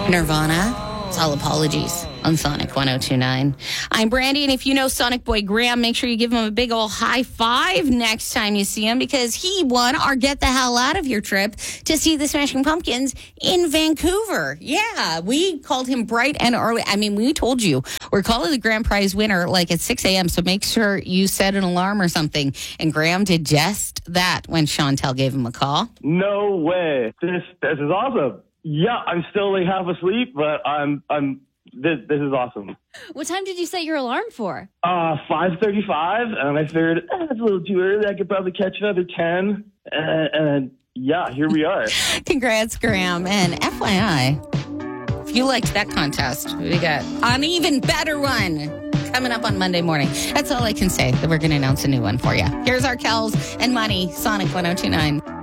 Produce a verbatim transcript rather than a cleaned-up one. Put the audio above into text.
Nirvana. It's all apologies on Sonic one oh two point nine. I'm Brandy, and if you know Sonic Boy Graham, make sure you give him a big old high five next time you see him, because he won our Get the Hell Out of Your trip to see the Smashing Pumpkins in Vancouver. Yeah, we called him bright and early. I mean, we told you we're calling the grand prize winner like at six a.m., so make sure you set an alarm or something. And Graham did just that when Chantel gave him a call. No way. This this is awesome. Yeah, I'm still like half asleep, but I'm I'm this this is awesome. What time did you set your alarm for? Uh, five thirty-five, and I figured eh, it's a little too early. I could probably catch another ten, and, and yeah, here we are. Congrats, Graham. And F Y I, if you liked that contest, we got an even better one coming up on Monday morning. That's all I can say. That we're going to announce a new one for you. Here's our Kells and Money, Sonic one oh two point nine.